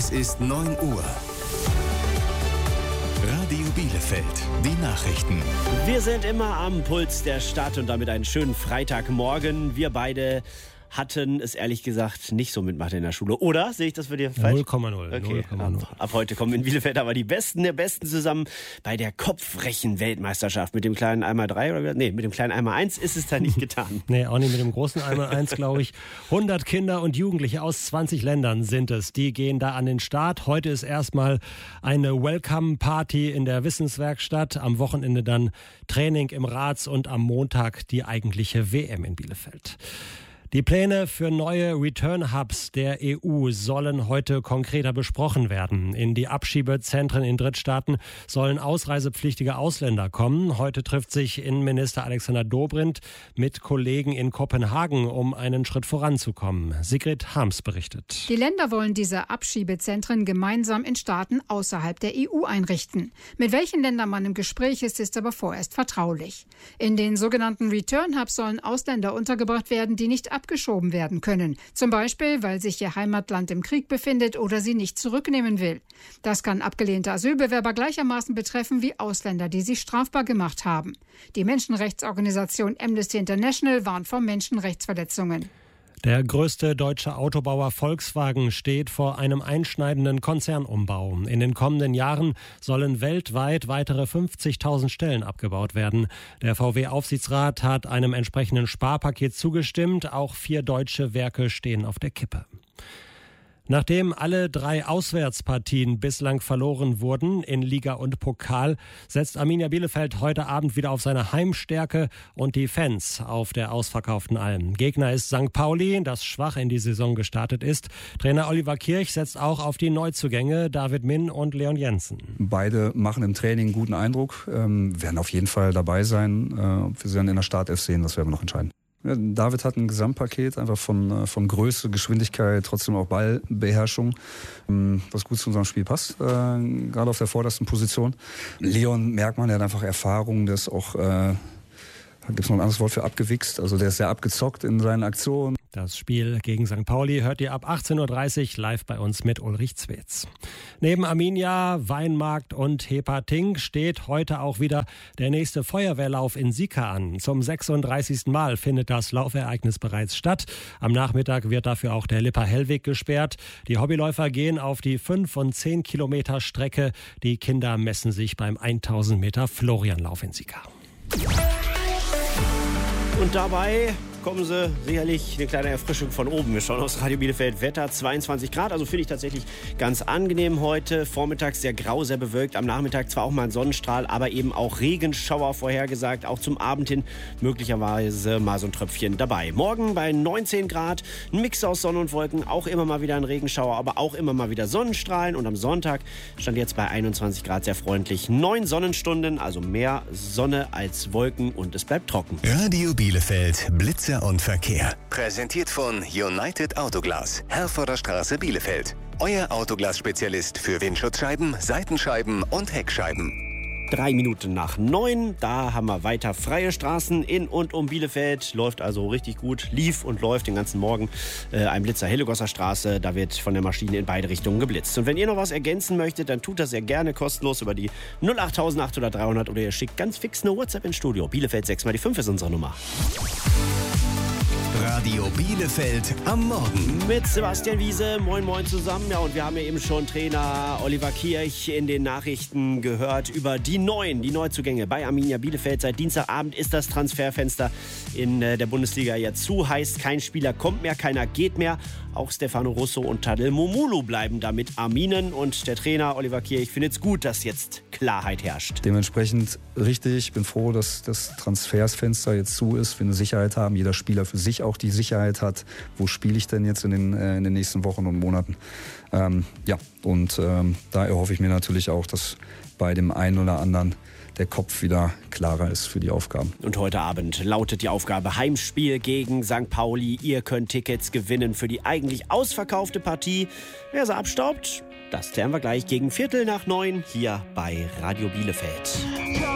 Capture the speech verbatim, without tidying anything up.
Es ist neun Uhr. Radio Bielefeld, die Nachrichten. Wir sind immer am Puls der Stadt und damit einen schönen Freitagmorgen. Wir beide hatten es ehrlich gesagt nicht so mit Mathe in der Schule. Oder? Sehe ich das für dir falsch? null Komma null. Okay, ab, ab heute kommen in Bielefeld aber die Besten der Besten zusammen bei der Kopfrechen-Weltmeisterschaft. Mit dem kleinen Eimer drei oder nee, mit dem kleinen Eimer eins ist es da nicht getan. Nee, auch nicht mit dem großen Eimer eins, glaube ich. hundert Kinder und Jugendliche aus zwanzig Ländern sind es. Die gehen da an den Start. Heute ist erstmal eine Welcome-Party in der Wissenswerkstatt. Am Wochenende dann Training im Rats und am Montag die eigentliche W M in Bielefeld. Die Pläne für neue Return-Hubs der E U sollen heute konkreter besprochen werden. In die Abschiebezentren in Drittstaaten sollen ausreisepflichtige Ausländer kommen. Heute trifft sich Innenminister Alexander Dobrindt mit Kollegen in Kopenhagen, um einen Schritt voranzukommen. Sigrid Harms berichtet. Die Länder wollen diese Abschiebezentren gemeinsam in Staaten außerhalb der E U einrichten. Mit welchen Ländern man im Gespräch ist, ist aber vorerst vertraulich. In den sogenannten Return-Hubs sollen Ausländer untergebracht werden, die nicht abgeschoben werden können. Zum Beispiel, weil sich ihr Heimatland im Krieg befindet oder sie nicht zurücknehmen will. Das kann abgelehnte Asylbewerber gleichermaßen betreffen wie Ausländer, die sich strafbar gemacht haben. Die Menschenrechtsorganisation Amnesty International warnt vor Menschenrechtsverletzungen. Der größte deutsche Autobauer Volkswagen steht vor einem einschneidenden Konzernumbau. In den kommenden Jahren sollen weltweit weitere fünfzigtausend Stellen abgebaut werden. Der V W-Aufsichtsrat hat einem entsprechenden Sparpaket zugestimmt. Auch vier deutsche Werke stehen auf der Kippe. Nachdem alle drei Auswärtspartien bislang verloren wurden in Liga und Pokal, setzt Arminia Bielefeld heute Abend wieder auf seine Heimstärke und die Fans auf der ausverkauften Alm. Gegner ist Sankt Pauli, das schwach in die Saison gestartet ist. Trainer Oliver Kirch setzt auch auf die Neuzugänge David Min und Leon Jensen. Beide machen im Training einen guten Eindruck, ähm, werden auf jeden Fall dabei sein. Äh, ob wir sie dann in der Startelf sehen, das werden wir noch entscheiden. Ja, David hat ein Gesamtpaket, einfach von, von Größe, Geschwindigkeit, trotzdem auch Ballbeherrschung, was gut zu unserem Spiel passt, äh, gerade auf der vordersten Position. Leon merkt man, der hat einfach Erfahrung, der ist auch, äh, gibt es noch ein anderes Wort für abgewichst, also der ist sehr abgezockt in seinen Aktionen. Das Spiel gegen Sankt Pauli hört ihr ab achtzehn Uhr dreißig live bei uns mit Ulrich Zwetz. Neben Arminia, Weinmarkt und Hepating steht heute auch wieder der nächste Feuerwehrlauf in Sika an. Zum sechsunddreißigsten Mal findet das Laufereignis bereits statt. Am Nachmittag wird dafür auch der Lipper-Hellweg gesperrt. Die Hobbyläufer gehen auf die fünf und zehn Kilometer Strecke. Die Kinder messen sich beim tausend Meter Florianlauf in Sika. Und dabei kommen sie sicherlich eine kleine Erfrischung von oben. Wir schauen aus Radio Bielefeld. Wetter zweiundzwanzig Grad, also finde ich tatsächlich ganz angenehm heute. Vormittags sehr grau, sehr bewölkt. Am Nachmittag zwar auch mal ein Sonnenstrahl, aber eben auch Regenschauer vorhergesagt. Auch zum Abend hin möglicherweise mal so ein Tröpfchen dabei. Morgen bei neunzehn Grad, ein Mix aus Sonne und Wolken. Auch immer mal wieder ein Regenschauer, aber auch immer mal wieder Sonnenstrahlen. Und am Sonntag stand jetzt bei einundzwanzig Grad sehr freundlich. Neun Sonnenstunden, also mehr Sonne als Wolken und es bleibt trocken. Radio Bielefeld, Blitzer und Verkehr. Präsentiert von United Autoglas, Herforder Straße, Bielefeld. Euer Autoglas-Spezialist für Windschutzscheiben, Seitenscheiben und Heckscheiben. Drei Minuten nach neun, da haben wir weiter freie Straßen in und um Bielefeld. Läuft also richtig gut, lief und läuft den ganzen Morgen. Äh, ein Blitzer Hillegosser Straße, da wird von der Maschine in beide Richtungen geblitzt. Und wenn ihr noch was ergänzen möchtet, dann tut das sehr gerne kostenlos über die null acht acht null null dreihundert oder ihr schickt ganz fix eine WhatsApp ins Studio. Bielefeld sechs mal die fünf ist unsere Nummer. Radio Bielefeld am Morgen. Mit Sebastian Wiese, moin moin zusammen. Ja, und wir haben ja eben schon Trainer Oliver Kirch in den Nachrichten gehört über die Neuen, die Neuzugänge bei Arminia Bielefeld. Seit Dienstagabend ist das Transferfenster in der Bundesliga ja zu. Heißt, kein Spieler kommt mehr, keiner geht mehr. Auch Stefano Russo und Tadel Momulu bleiben damit Arminen. Und der Trainer Oliver Kirch findet es gut, dass jetzt Klarheit herrscht. Dementsprechend richtig. Ich bin froh, dass das Transfersfenster jetzt zu ist. Wir eine Sicherheit haben. Jeder Spieler für sich auch die Sicherheit hat. Wo spiele ich denn jetzt in den, äh, in den nächsten Wochen und Monaten? Ähm, ja, und ähm, da erhoffe ich mir natürlich auch, dass bei dem einen oder anderen der Kopf wieder klarer ist für die Aufgaben. Und heute Abend lautet die Aufgabe Heimspiel gegen Sankt Pauli. Ihr könnt Tickets gewinnen für die eigentlich ausverkaufte Partie. Wer sie abstaubt, das klären wir gleich gegen Viertel nach neun hier bei Radio Bielefeld.